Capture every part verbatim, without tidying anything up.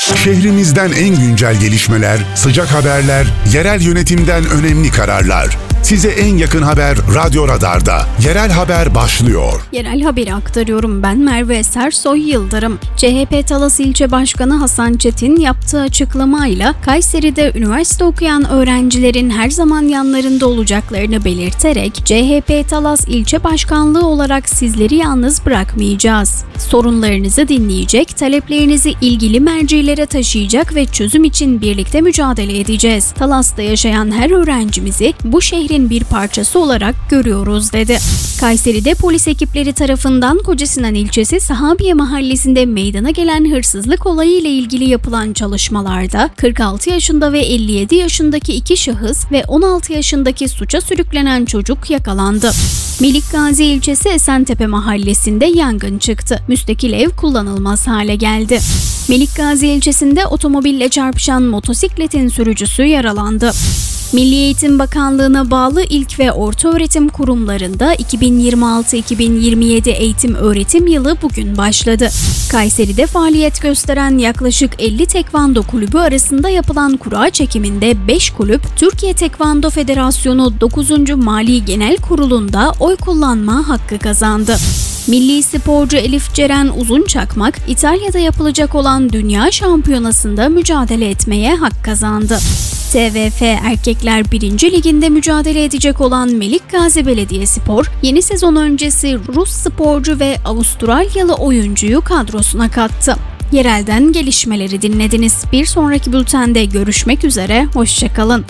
Şehrimizden en güncel gelişmeler, sıcak haberler, yerel yönetimden önemli kararlar. Size en yakın haber Radyo Radar'da. Yerel haber başlıyor. Yerel haberi aktarıyorum, ben Merve Sersoy Yıldırım. C H P Talas İlçe Başkanı Hasan Çetin yaptığı açıklamayla Kayseri'de üniversite okuyan öğrencilerin her zaman yanlarında olacaklarını belirterek C H P Talas İlçe Başkanlığı olarak sizleri yalnız bırakmayacağız. Sorunlarınızı dinleyecek, taleplerinizi ilgili mercilere taşıyacak ve çözüm için birlikte mücadele edeceğiz. Talas'ta yaşayan her öğrencimizi bu şehrin bir parçası olarak görüyoruz, dedi. Kayseri'de polis ekipleri tarafından Kocasinan ilçesi Sahabiye mahallesinde meydana gelen hırsızlık olayı ile ilgili yapılan çalışmalarda kırk altı yaşında ve elli yedi yaşındaki iki şahıs ve on altı yaşındaki suça sürüklenen çocuk yakalandı. Melikgazi ilçesi Esentepe mahallesinde yangın çıktı. Müstakil ev kullanılmaz hale geldi. Melikgazi ilçesinde otomobille çarpışan motosikletin sürücüsü yaralandı. Milli Eğitim Bakanlığı'na bağlı ilk ve ortaöğretim kurumlarında iki bin yirmi altı iki bin yirmi yedi eğitim öğretim yılı bugün başladı. Kayseri'de faaliyet gösteren yaklaşık elli tekvando kulübü arasında yapılan kura çekiminde beş kulüp Türkiye Tekvando Federasyonu dokuzuncu Mali Genel Kurulu'nda oy kullanma hakkı kazandı. Milli sporcu Elif Ceren Uzunçakmak, İtalya'da yapılacak olan Dünya Şampiyonası'nda mücadele etmeye hak kazandı. T V F Erkekler birinci Liginde mücadele edecek olan Melikgazi Belediyespor, yeni sezon öncesi Rus sporcu ve Avustralyalı oyuncuyu kadrosuna kattı. Yerelden gelişmeleri dinlediniz. Bir sonraki bültende görüşmek üzere, hoşça kalın.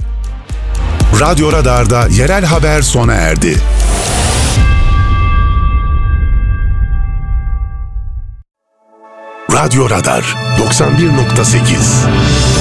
Radyo Radar'da yerel haber sona erdi. Radyo Radar doksan bir nokta sekiz